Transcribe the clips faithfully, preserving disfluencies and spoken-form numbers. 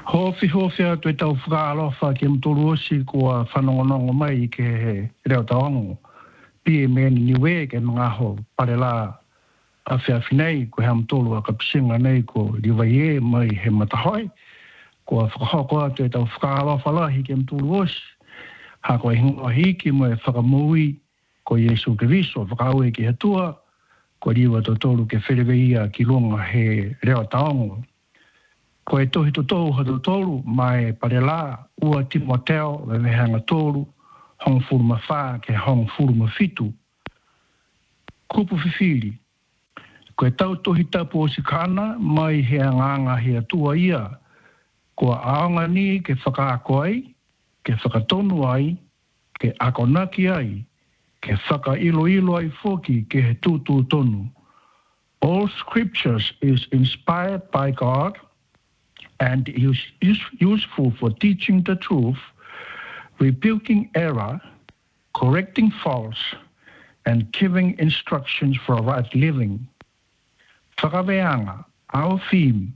Hofi hofi a tui tau whakaalofa ki mtuluosi kua whanongonongo mai ke he reo taongo. Pie meni niwe ke mga ho pare la a whiawhinei ko he mtulu a kapisinga nei ko liwaie mai he matahoi. Kua whakahokoa tui tau whakaalofa lahi ke mtuluosi. Ha koe hingoa hiki mo e whakamui ko Yesu Kiriso whakaue ki hatua. Ko riwa totolu ke whireweia ki runga he reo taongo. Ko e tohi to tōu hatu tōru mai pare la ua Timoteo we mehanga tōru hong furu mawha ke hong furu mawhitu. Kupu whiwhiri. Ko e tau tohi tapu o sikana mai he anganga he atua ia. Ko a aonga ni ke whakaako ai, ke whakatonu ai, ke akonaki ai, ke whaka ilo ilo ai foki ke he tūtū tonu. All scriptures is inspired by God and is useful for teaching the truth, rebuking error, correcting false, and giving instructions for right living. Whakaweanga, au theme,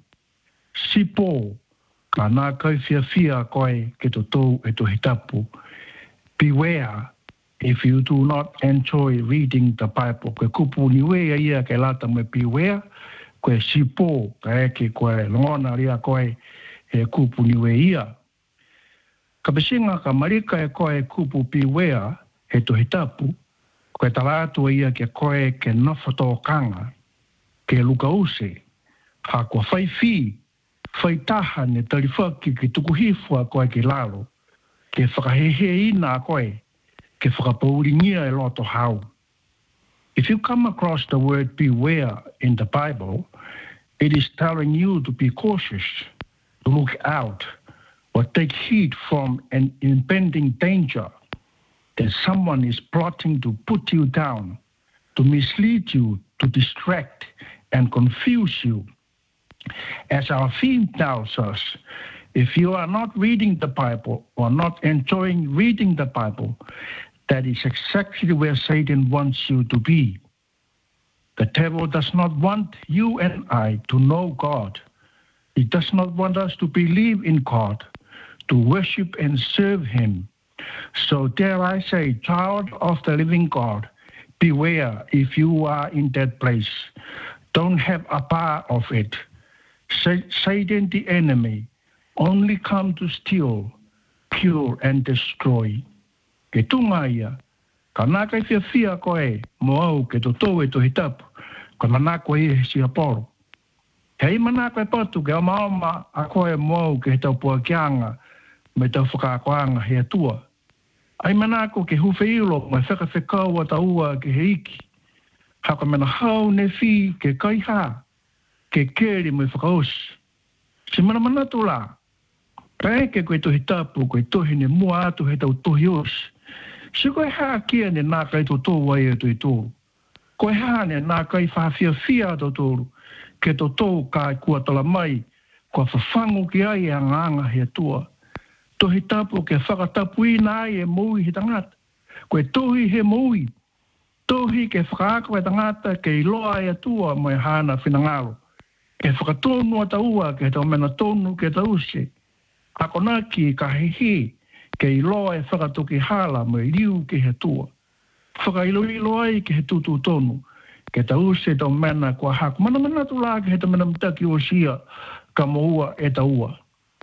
sipo, ka nā kauwhiawhia koe ke to tō e to hitapu. Beware if you do not enjoy reading the Bible. Ke kupu niwea ia ke lata me beware, koe sipo ka eke koe longona ria koe e kupu niwe ia. Ka pesinga ka marika e koe kupu piwea he tohi tapu, koe talatu ia ke koe ke nofoto kanga, ke luka use, ha kua whai whi, whai taha ne tariwhaki ki tukuhifua koe ke lalo, ke whakahehe ina koe, ke whakapauringia e loto hau. If you come across the word beware in the Bible, it is telling you to be cautious, to look out, or take heed from an impending danger that someone is plotting to put you down, to mislead you, to distract and confuse you. As our theme tells us, if you are not reading the Bible or not enjoying reading the Bible, that is exactly where Satan wants you to be. The devil does not want you and I to know God. He does not want us to believe in God, to worship and serve Him. So dare I say, child of the living God, beware if you are in that place. Don't have a part of it. Satan, the enemy, only come to steal, kill, and destroy. Ke tunga ia, ka nā kai whiawhia koe, mo au ke to tō e to hitapu, ka nā koe e he si aporo. Hei mana koe patu ke amaoma a koe mo au ke he tau pua kianga, me tau whakaakoanga he atua. Ai mana ko ke huwhe ilo, mai whakawhekau a taua ke he iki. Haka mena hau ne whi ke kaiha, ke keri me whakaosi. Si mana mana tu la, ka eke koe tohi tapu, koe tohi ne mua atu he tau tohi osi. Si koe haa kia ne nā kai to tō wai e tui tōru. Koe haa ne nā kai whawhia whia to tōru. Ke to tō kai kua tala mai. Kua whawhangu ki ai e anga he atua. Tohi tapu ke whakatapu i nā ai e mui he tangata. Koe tohi he mui. Tohi ke whakaako e tangata ke iloa e atua mo e hana whinangalo. Ke whakatonu a taua ke tau mena tonu ke tause. Akonaki ka hehe. Ke iloa e whakatoki hala mo e liu ke he tua. Whakailo ilo ai ke he tutu tonu. Ke ta use tau mena kua haku. Mana mana tu la ke he ta mena mtaki o sia ka moua e ta ua.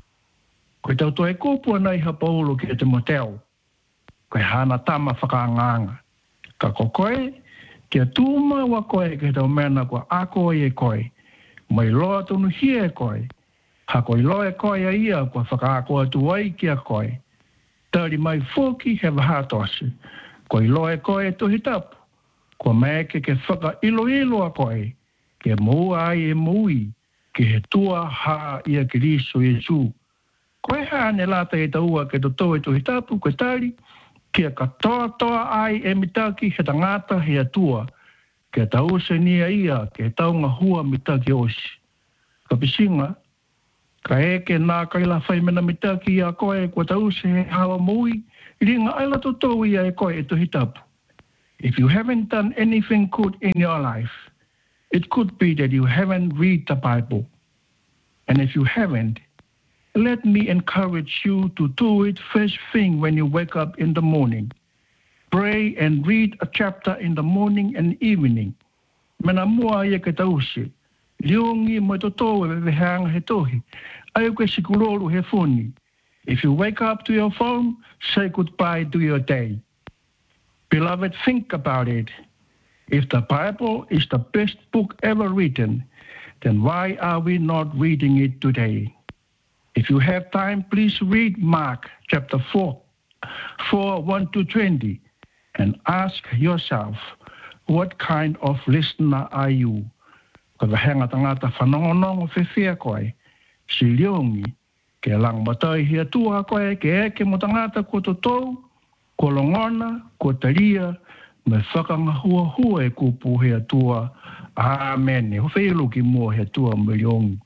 Koe tau toa e kōpua nei ha paulo ke te moteo. Koe hana tama whakaanganga. Ka kokoe, ke tūma wa koe ke he tau mena kua ako e koe. Mai loa tonu hia e koe. Ha koe loa e koe a ia kua whakaako atu ai ki a koe. Tari mai fōki he wahatoasi. Ko ilo e koe e tohi tapu. Ko meke ke whaka ilo ilo a koe. Ke moua ai e moui. Ke he tua haa ia ki riso Jesu. Koe haa ne lata e taua ke to tō e tohi tapu. Koe tari. Ke ka toa toa ai e mitaki he tangata he atua. Ke tau se nia ia. Ke taunga hua mitaki osi. Ka pisinga. Ka eke nā kaila whai mena mitaki a koe kua tau se he hawa mui, ringa aila to tō ia e koe e tohi tapu. If you haven't done anything good in your life, it could be that you haven't read the Bible. And if you haven't, let me encourage you to do it first thing when you wake up in the morning. Pray and read a chapter in the morning and evening. Mena mua ia ke tausi. Liongi mo to to we hang he tohi. Ayo ke sikulolu he phone. If you wake up to your phone, say goodbye to your day. Beloved, think about it. If the Bible is the best book ever written, then why are we not reading it today? If you have time, please read Mark chapter four, four, one to twenty, and ask yourself, what kind of listener are you? Ka hanga tangata whanongonongo whewhia koe, si liongi, ke lang matai hia tua koe, ke eke mo tangata ko totou, ko longona, ko taria, me whakangahua hua e kupu hea tua. Amen. Ho whailu ki mua hea tua me liongi.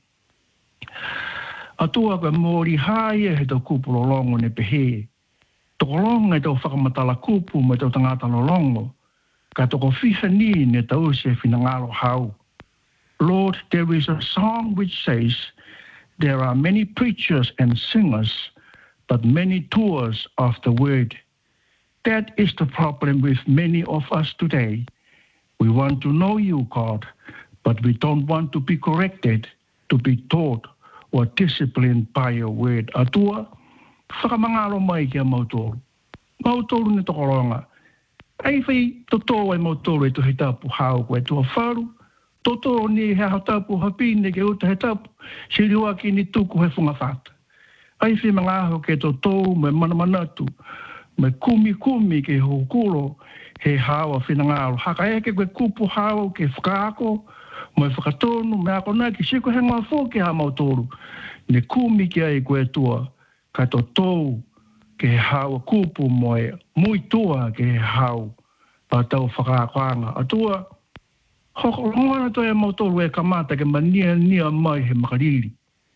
Atua ka mori haia he tau kupu lolongo ne pehe. Toko longa e tau whakamatala kupu me tau tangata lolongo. Ka toko whiha ni ne tau se whinangalo hau. Lord, there is a song which says, there are many preachers and singers, but many doers of the word. That is the problem with many of us today. We want to know you, God, but we don't want to be corrected, to be taught or disciplined by your word. Atua, whakamangalo mai kia mautoro. Mautoro ni tokoronga. Ai whai toto e mautoro e tu he tapu hao koe tua wharu. Toto ni he hatapu hapine ke uta he tapu. Siriwa ki ni tuku he whunga whata. Ai whi mangaho ke toto me manamanatu. Me kumi kumi ke hukuro he hawa whinangalo. Haka eke koe kupu hao ke whakaako. Mai whakatonu me ako nā ki siko he ngā fō ke ha mautoro. Ne kumi ki ai koe tua. Ka toto ke he hawa kupu moe. Mui tua ke he hao. Pa tau whakaakoanga. Atua, hoko longana toi e mautoro e kamata ke mania nia mai he makariri.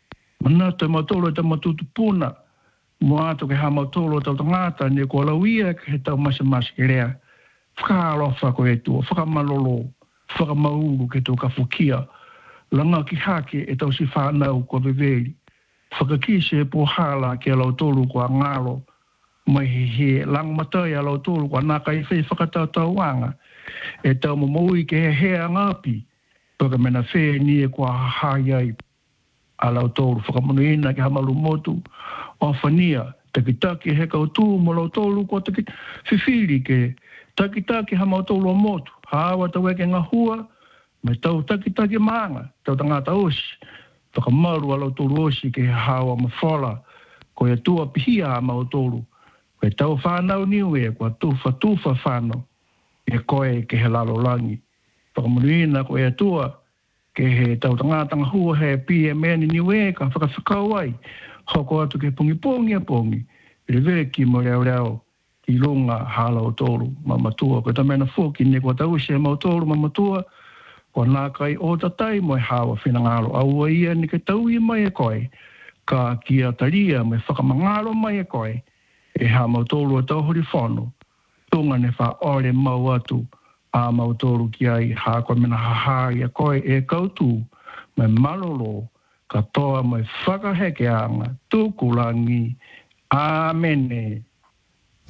Mana toi mautoro e ta matutu puna. Mua ato ke ha mautoro tau tangata ne ko lauia ke he tau masamasa ke rea. Whakaalofa koe tua, whakamalolo, whakamauru ke tau kafukia. Langa ki hake e tau si whanau ko veveri. Whakakise e pohala ke lau tolu ko a ngalo. Mai he he lang matai a lau tolu ko a naka i whai whakatau tau wanga. E tau mamoui ke he hea ngapi. Paka mena whee ni e ko a hahai ai. A lau tolu whakamunuina ke hamalu motu. O whania, takitaki he kautu mo lau tolu ko taki whiwhiri ke takitaki ha mautolo motu. Hawa tau eke ngā hua, me tau takitaki maanga, tau tangata osi. Whakamaru a lau tolu osi ke hawa mawhala, ko e tua pihia a mautolo. Ko e tau whanau niwe, ko a tufa tufa whanau, e koe ke he lalo langi. Whakamunuina ko e tua, ke he tau tangata ngā hua he P M N niwe, ka whakawhakau ai. Hoko atu ke pungi pongi a pongi, rewe ki mo reo reo. I lunga hala o tolu mamatua. Ko ta mena fōki ne ko tau se mautoro mamatua. Ko nā kai o tatai mo e hawa whinangalo. Aua ia ni ke tau i mai e koe. Ka kia taria me whakamangalo mai e koe. E ha mautoro a tau hori whono. Tunga ne wha ore mau atu. A mautoro ki ai ha koe mena haha i a koe e kautu. Me malolo. Ka toa mai whakaheke anga. Tukulangi. Amene.